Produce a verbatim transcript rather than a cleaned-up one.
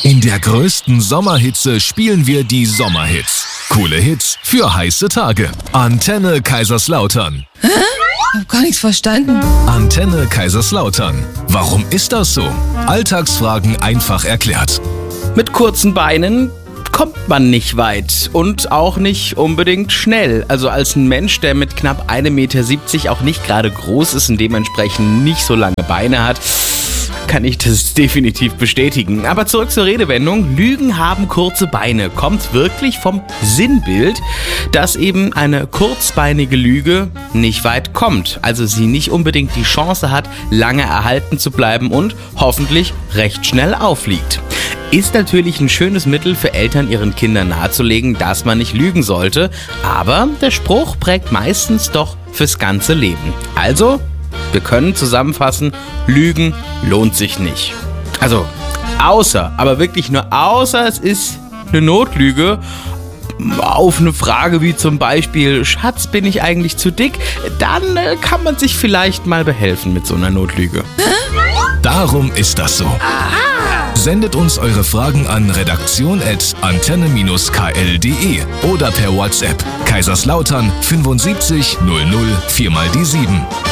In der größten Sommerhitze spielen wir die Sommerhits. Coole Hits für heiße Tage. Antenne Kaiserslautern. Hä? Hab gar nichts verstanden. Antenne Kaiserslautern. Warum ist das so? Alltagsfragen einfach erklärt. Mit kurzen Beinen kommt man nicht weit und auch nicht unbedingt schnell. Also als ein Mensch, der mit knapp ein Meter siebzig auch nicht gerade groß ist und dementsprechend nicht so lange Beine hat, kann ich das definitiv bestätigen. Aber zurück zur Redewendung. Lügen haben kurze Beine. Kommt wirklich vom Sinnbild, dass eben eine kurzbeinige Lüge nicht weit kommt. Also sie nicht unbedingt die Chance hat, lange erhalten zu bleiben und hoffentlich recht schnell auffliegt. Ist natürlich ein schönes Mittel für Eltern, ihren Kindern nahezulegen, dass man nicht lügen sollte. Aber der Spruch prägt meistens doch fürs ganze Leben. Also, wir können zusammenfassen, Lügen lohnt sich nicht. Also, außer, aber wirklich nur außer, es ist eine Notlüge. Auf eine Frage wie zum Beispiel, Schatz, bin ich eigentlich zu dick? Dann äh, kann man sich vielleicht mal behelfen mit so einer Notlüge. Darum ist das so. Sendet uns eure Fragen an redaktion at antenne k l punkt d e oder per WhatsApp Kaiserslautern fünfundsiebzig null null vier mal die sieben.